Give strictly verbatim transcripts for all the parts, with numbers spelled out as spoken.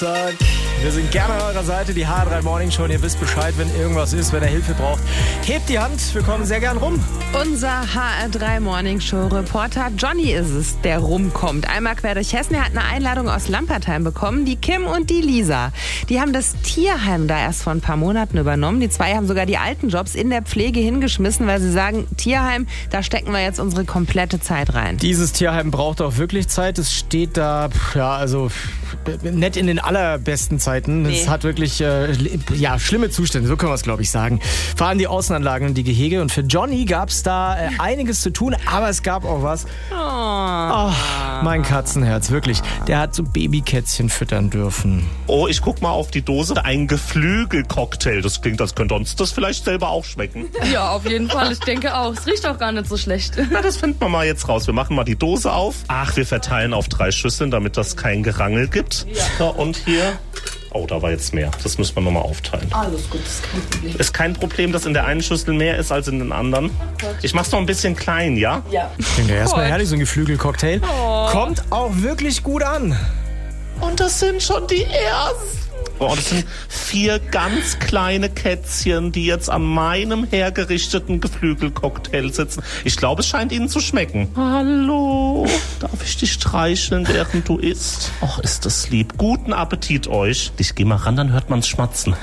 Wir sind gerne an eurer Seite, die H drei Morning Show. Und ihr wisst Bescheid, wenn irgendwas ist, wenn ihr Hilfe braucht. Hebt die Hand, wir kommen sehr gern rum. Unser H R drei Morning Show Reporter Johnny ist es, der rumkommt. Einmal quer durch Hessen. Er hat eine Einladung aus Lampertheim bekommen. Die Kim und die Lisa. Die haben das Tierheim da erst vor ein paar Monaten übernommen. Die zwei haben sogar die alten Jobs in der Pflege hingeschmissen, weil sie sagen, Tierheim, da stecken wir jetzt unsere komplette Zeit rein. Dieses Tierheim braucht auch wirklich Zeit. Es steht da, ja, also nicht in den allerbesten Zeiten. Es nee. hat wirklich äh, ja, schlimme Zustände, so können wir es, glaube ich, sagen. Vor allem die Außenanlagen und die Gehege. Und für Johnny gab es da äh, einiges zu tun, aber es gab auch was. Oh. Oh, mein Katzenherz, wirklich. Der hat so Babykätzchen füttern dürfen. Oh, ich guck mal auf die Dose. Ein Geflügelcocktail. Das klingt, als könnte uns das vielleicht selber auch schmecken. Ja, auf jeden Fall. Ich denke auch. Es riecht auch gar nicht so schlecht. Na, das finden wir mal jetzt raus. Wir machen mal die Dose auf. Ach, wir verteilen auf drei Schüsseln, damit das kein Gerangel gibt. Ja. So, und hier... Oh, da war jetzt mehr. Das müssen wir nochmal aufteilen. Alles gut, das ist kein Problem. Ist kein Problem, dass in der einen Schüssel mehr ist als in den anderen. Ich mach's noch ein bisschen klein, ja? Ja. Klingt ja erstmal herrlich, so ein Geflügelcocktail. Oh. Kommt auch wirklich gut an. Und das sind schon die ersten. Oh, das sind vier ganz kleine Kätzchen, die jetzt an meinem hergerichteten Geflügelcocktail sitzen. Ich glaube, es scheint ihnen zu schmecken. Hallo, darf ich dich streicheln, während du isst? Och, ist das lieb. Guten Appetit euch. Ich geh mal ran, dann hört man's schmatzen.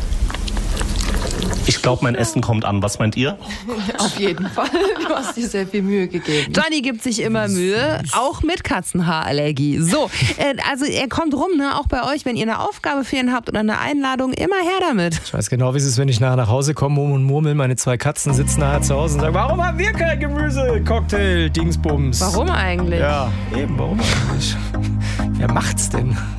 Ich glaube, mein Essen kommt an. Was meint ihr? Auf jeden Fall. Du hast dir sehr viel Mühe gegeben. Johnny gibt sich immer Mühe, auch mit Katzenhaarallergie. So, äh, also er kommt rum, ne? Auch bei euch, wenn ihr eine Aufgabe für ihn habt oder eine Einladung, immer her damit. Ich weiß genau, wie es ist, wenn ich nachher nach Hause komme und murmel, meine zwei Katzen sitzen nachher zu Hause und sagen, warum haben wir kein Gemüse? Cocktail, Dingsbums. Warum eigentlich? Ja, eben, warum eigentlich? Wer macht's denn?